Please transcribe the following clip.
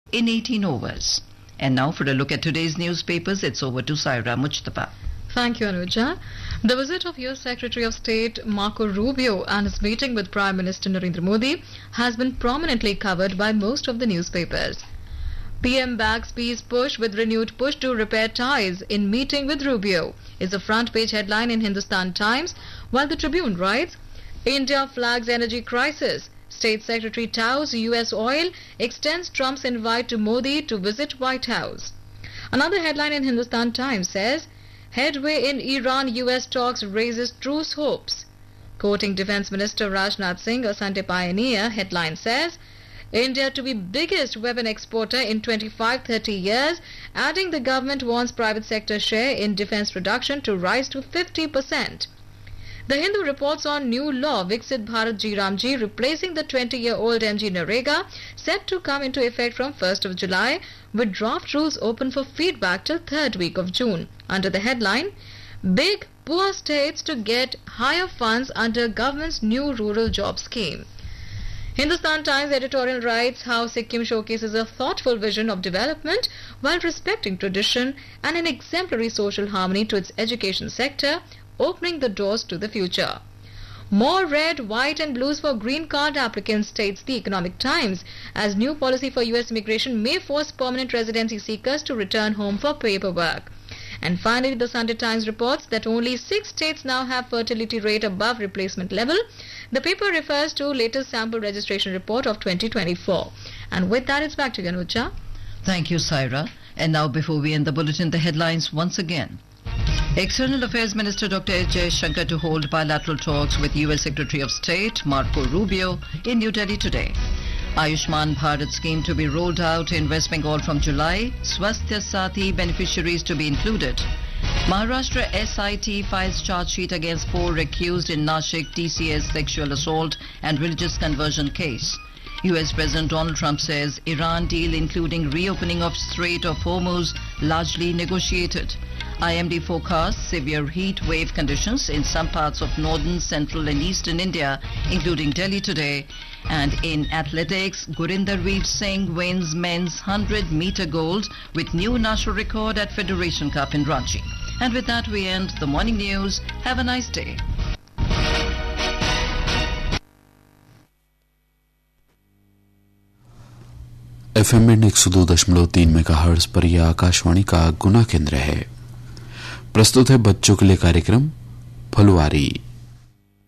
in 18 overs. And now for a look at today's newspapers, it's over to Saira Mujtaba. Thank you, Anuja. The visit of US Secretary of State Marco Rubio and his meeting with Prime Minister Narendra Modi has been prominently covered by most of the newspapers. PM backs peace push with renewed push to repair ties in meeting with Rubio is the front page headline in Hindustan Times, while the Tribune writes, India flags energy crisis. State Secretary touts US oil, extends Trump's invite to Modi to visit White House. Another headline in Hindustan Times says, Headway in Iran-US talks raises truce hopes. Quoting Defence Minister Rajnath Singh, a Sunday pioneer, headline says, India to be biggest weapon exporter in 25-30 years, adding the government wants private sector share in defence production to rise to 50%. The Hindu reports on new law Viksit Bharat Ji Ramji replacing the 20-year-old MG Narega set to come into effect from 1st of July with draft rules open for feedback till 3rd week of June. Under the headline, Big Poor States to get higher funds under government's new rural job scheme. Hindustan Times editorial writes how Sikkim showcases a thoughtful vision of development while respecting tradition and an exemplary social harmony to its education sector, opening the doors to the future. More red, white and blues for green card applicants, states the Economic Times, as new policy for US immigration may force permanent residency seekers to return home for paperwork. And finally, the Sunday Times reports that only 6 states now have fertility rate above replacement level. The paper refers to latest sample registration report of 2024. And with that, it's back to you, Anuja. Thank you, Saira. And now, before we end the bulletin, the headlines once again. External Affairs Minister Dr. S. Jaishankar to hold bilateral talks with US Secretary of State Marco Rubio in New Delhi today. Ayushman Bharat scheme to be rolled out in West Bengal from July. Swasthya Sathi beneficiaries to be included. Maharashtra SIT files charge sheet against 4 accused in Nashik TCS sexual assault and religious conversion case. US President Donald Trump says Iran deal including reopening of Strait of Hormuz largely negotiated. IMD forecasts severe heat wave conditions in some parts of northern, central and eastern India, including Delhi today. And in athletics, Gurinder Singh wins men's 100-meter gold with new national record at Federation Cup in Ranchi. And with that, we end the morning news. Have a nice day. FM में 102.3 megahertz पर यह आकाशवाणी का गुना केंद्र है। प्रस्तुत है बच्चों के लिए कार्यक्रम फुलवारी।